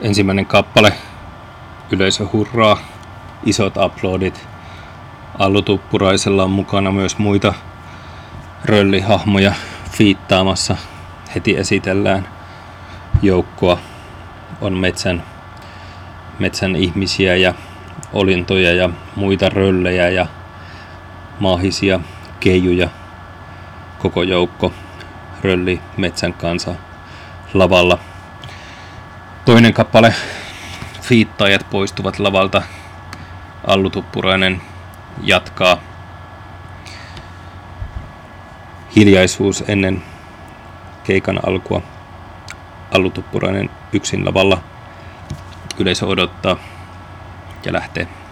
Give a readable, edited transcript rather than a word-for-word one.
Ensimmäinen kappale, yleisö hurraa, isot uploadit. Allu Tuppuraisella on mukana myös muita röllihahmoja fiittaamassa. Heti esitellään joukkoa. On metsän ihmisiä ja olintoja ja muita röllejä ja maahisia keijuja. Koko joukko rölli metsän kanssa lavalla. Toinen kappale, fiittaajat poistuvat lavalta. Allu Tuppurainen jatkaa. Hiljaisuus ennen keikan alkua. Allu Tuppurainen yksin lavalla. Yleisö odottaa ja lähtee.